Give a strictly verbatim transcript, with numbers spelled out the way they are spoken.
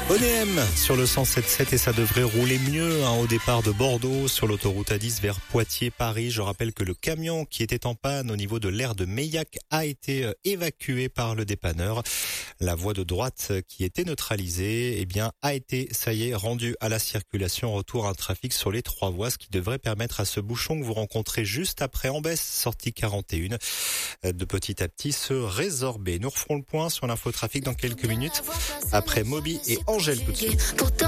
O N M sur le cent sept sept et ça devrait rouler mieux hein, au départ de Bordeaux sur l'autoroute A dix vers Poitiers-Paris. Je rappelle que le camion qui était en panne au niveau de l'aire de Meillac a été évacué par le dépanneur. La voie de droite qui était neutralisée eh bien, a été, ça y est, rendue à la circulation. Retour à un trafic sur les trois voies, ce qui devrait permettre à ce bouchon que vous rencontrez juste après Ambès, sortie quarante et un, de petit à petit se résorber. Nous referons le point sur l'infotrafic dans quelques minutes après Moby et Angèle tout de suite.